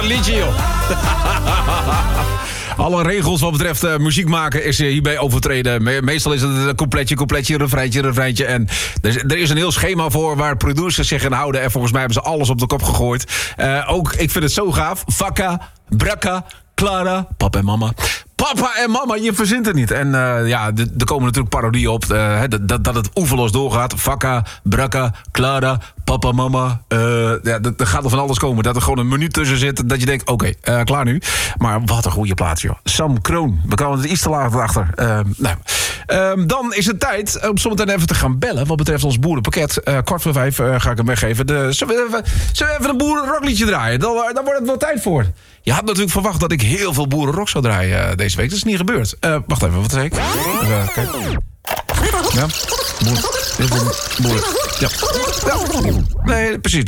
een liedje, joh. Alle regels wat betreft muziek maken is hierbij overtreden. Meestal is het een coupletje, refreintje. En er is een heel schema voor waar producers zich aan houden. En volgens mij hebben ze alles op de kop gegooid. Ook, ik vind het zo gaaf. Vakka, Brakka, Clara, papa en mama. Papa en mama, je verzint het niet. En er komen natuurlijk parodieën op dat het oeverloos doorgaat. Vakka, Brakka, Clara, papa, mama. Er gaat er van alles komen. Dat er gewoon een menu tussen zit. Dat je denkt, oké, klaar nu. Maar wat een goede plaats, joh. Sam Kroon. We komen er iets te laag achter. Dan is het tijd om zometeen even te gaan bellen. Wat betreft ons boerenpakket. 4:45 ga ik hem weggeven. Zullen we even een boerenrockliedje draaien? Dan wordt het wel tijd voor. Je had natuurlijk verwacht dat ik heel veel boerenrock zou draaien deze week. Dat is niet gebeurd. Wacht even, wat zei ik? Even kijken. Ja, boer. Ja. Nee, precies.